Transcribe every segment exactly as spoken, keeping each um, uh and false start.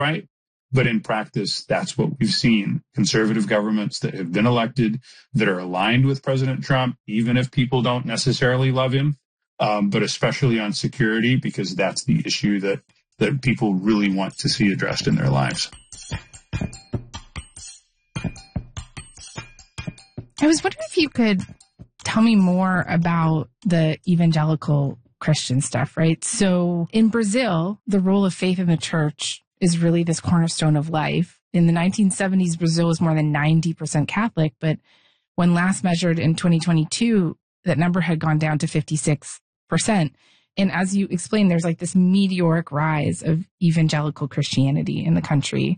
right? But in practice, that's what we've seen. Conservative governments that have been elected, that are aligned with President Trump, even if people don't necessarily love him, um, but especially on security, because that's the issue that, that people really want to see addressed in their lives. I was wondering if you could tell me more about the evangelical Christian stuff, right? So in Brazil, the role of faith in the church is really this cornerstone of life. In the nineteen seventies, Brazil was more than ninety percent Catholic, but when last measured in twenty twenty-two, that number had gone down to fifty-six percent. And as you explained, there's like this meteoric rise of evangelical Christianity in the country.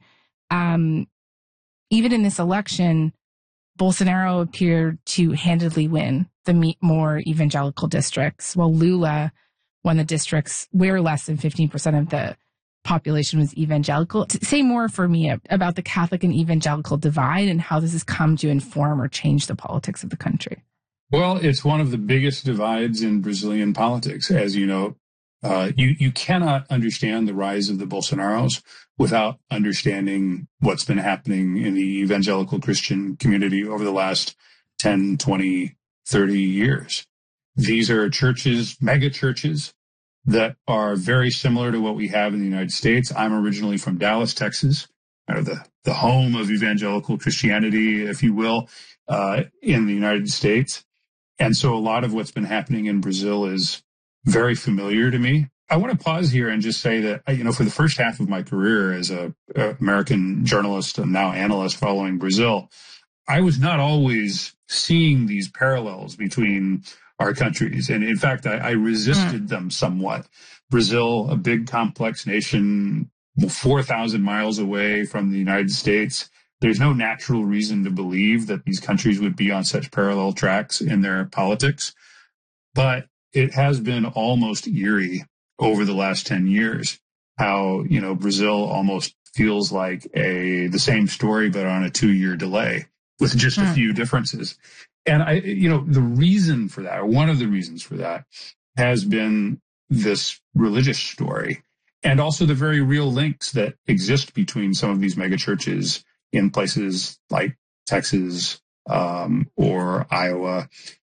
Um, even in this election, Bolsonaro appeared to handedly win the more evangelical districts, while Lula won the districts where less than fifteen percent of the population was evangelical. Say more for me about the Catholic and evangelical divide and how this has come to inform or change the politics of the country. Well, it's one of the biggest divides in Brazilian politics. As you know, uh, you, you cannot understand the rise of the Bolsonaros without understanding what's been happening in the evangelical Christian community over the last ten, twenty, thirty years. These are churches, mega churches, that are very similar to what we have in the United States. I'm originally from Dallas, Texas, or the, the home of evangelical Christianity, if you will, uh, in the United States. And so a lot of what's been happening in Brazil is very familiar to me. I want to pause here and just say that, you know, for the first half of my career as a, a American journalist and now analyst following Brazil, I was not always seeing these parallels between our countries. And in fact, I, I resisted mm. them somewhat. Brazil, a big, complex nation, four thousand miles away from the United States. There's no natural reason to believe that these countries would be on such parallel tracks in their politics. But it has been almost eerie over the last ten years, how, you know, Brazil almost feels like a the same story, but on a two-year delay with just mm. a few differences. And I, you know, the reason for that, or one of the reasons for that, has been this religious story, and also the very real links that exist between some of these megachurches in places like Texas um, or Iowa,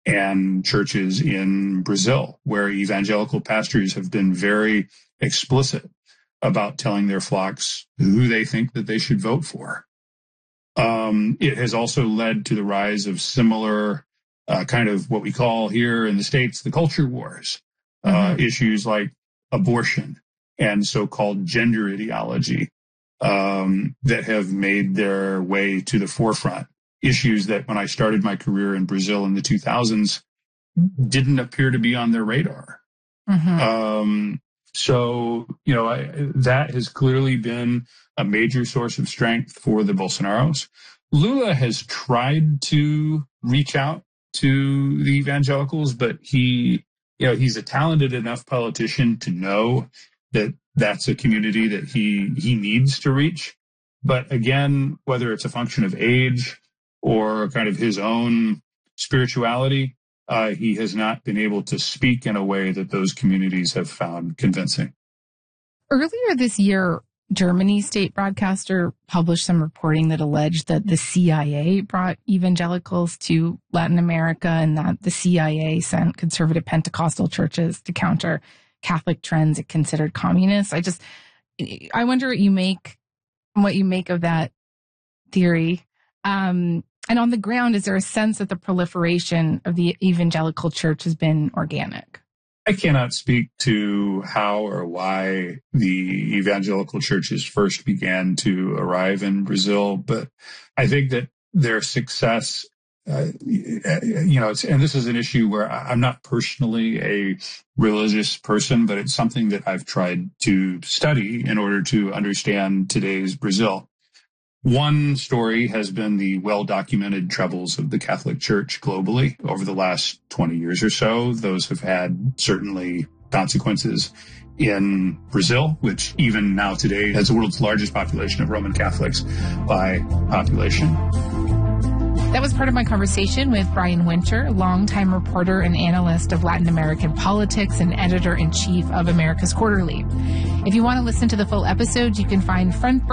and churches in Brazil, where evangelical pastors have been very explicit about telling their flocks who they think that they should vote for. Um, it has also led to the rise of similar uh, kind of what we call here in the States, the culture wars, mm-hmm. uh, issues like abortion and so-called gender ideology um, that have made their way to the forefront. Issues that when I started my career in Brazil in the two thousands didn't appear to be on their radar. Mm-hmm. Um, so, you know, I, that has clearly been a major source of strength for the Bolsonaros. Lula has tried to reach out to the evangelicals, but he, you know, he's a talented enough politician to know that that's a community that he, he needs to reach. But again, whether it's a function of age or kind of his own spirituality, uh, he has not been able to speak in a way that those communities have found convincing. Earlier this year, Germany state broadcaster published some reporting that alleged that the C I A brought evangelicals to Latin America and that the C I A sent conservative Pentecostal churches to counter Catholic trends it considered communist. I just, I wonder what you make, what you make of that theory. Um, and on the ground, is there a sense that the proliferation of the evangelical church has been organic? I cannot speak to how or why the evangelical churches first began to arrive in Brazil, but I think that their success, uh, you know, it's, and this is an issue where I'm not personally a religious person, but it's something that I've tried to study in order to understand today's Brazil. One story has been the well-documented troubles of the Catholic Church globally over the last twenty years or so. Those have had certainly consequences in Brazil, which even now today has the world's largest population of Roman Catholics by population. That was part of my conversation with Brian Winter, longtime reporter and analyst of Latin American politics and editor-in-chief of America's Quarterly. If you want to listen to the full episode, you can find Front